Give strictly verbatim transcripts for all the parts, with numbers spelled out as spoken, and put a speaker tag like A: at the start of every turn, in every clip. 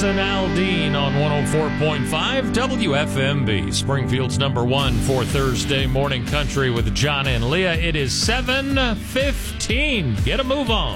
A: And Aldine on one oh four point five W F M B, Springfield's number one for Thursday morning country with John and Leah. It is seven fifteen. Get a move on.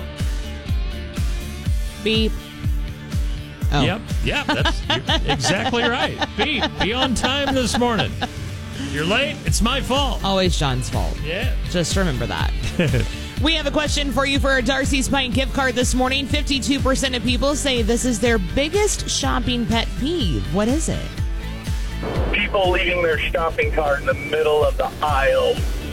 B: Beep. Oh.
A: Yep, yep, that's you're exactly right. Beep, be on time this morning. You're late, it's my fault.
B: Always John's fault.
A: Yeah.
B: Just remember that. We have a question for you for a Darcy's Pint gift card this morning. fifty-two percent of people say this is their biggest shopping pet peeve. What is it?
C: People leaving their shopping cart in the middle of the aisle.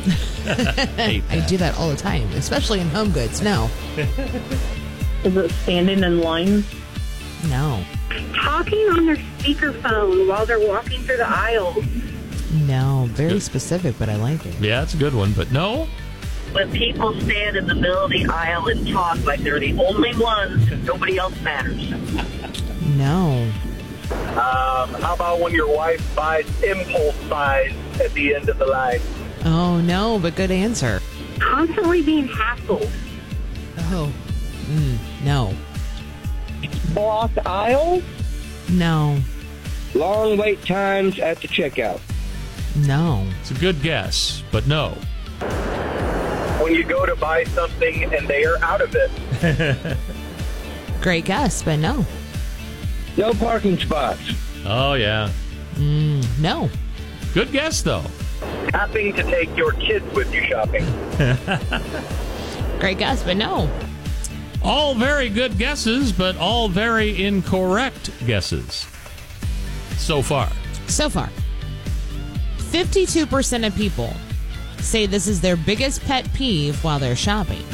B: I do that all the time, especially in home goods. No.
D: Is it standing in line?
B: No.
D: Talking on their speakerphone while they're walking through the aisle.
B: No. Very specific, but I like it.
A: Yeah, it's a good one, but no.
E: When people stand in the middle of the aisle and talk like they're the only ones and nobody else matters.
B: No.
C: Um, how about when your wife buys impulse buys at the end of the line?
B: Oh, no, but good answer.
D: Constantly being hassled.
B: Oh. Mm, no.
F: Blocked aisles,
B: No.
F: long wait times at the checkout.
B: No.
A: It's a good guess, but no.
C: When you go to buy something and they are out of it.
B: Great guess, but no.
F: No parking spots.
A: Oh, yeah.
B: Mm, no.
A: Good guess, though.
C: Having to take your kids with you shopping.
B: Great guess, but no.
A: All very good guesses, but all very incorrect guesses so far.
B: So far, fifty-two percent of people say this is their biggest pet peeve while they're shopping.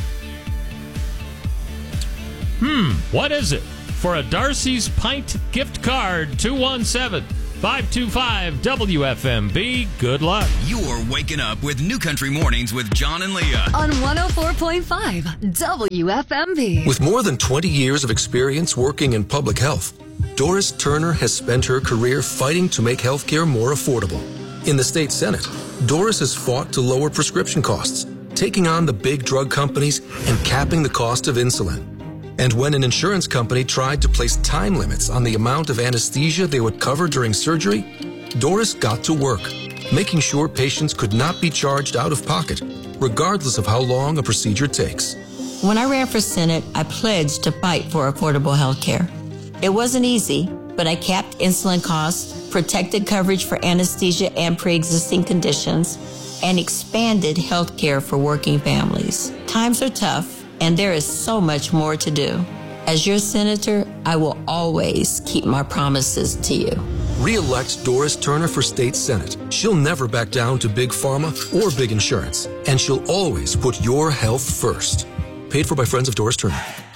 A: Hmm, what is it? For a Darcy's Pint gift card, two one seven, five two five W F M B. Good luck.
G: You're waking up with New Country Mornings with John and Leah
H: on one oh four point five W F M B.
I: With more than twenty years of experience working in public health, Doris Turner has spent her career fighting to make healthcare more affordable. In the state Senate, Doris has fought to lower prescription costs, taking on the big drug companies and capping the cost of insulin. And when an insurance company tried to place time limits on the amount of anesthesia they would cover during surgery, Doris got to work, making sure patients could not be charged out of pocket, regardless of how long a procedure takes.
J: When I ran for Senate, I pledged to fight for affordable health care. It wasn't easy, but I capped insulin costs, protected coverage for anesthesia and pre-existing conditions, and expanded health care for working families. Times are tough, and there is so much more to do. As your senator, I will always keep my promises to you.
I: Re-elect Doris Turner for state Senate. She'll never back down to big pharma or big insurance, and she'll always put your health first. Paid for by Friends of Doris Turner.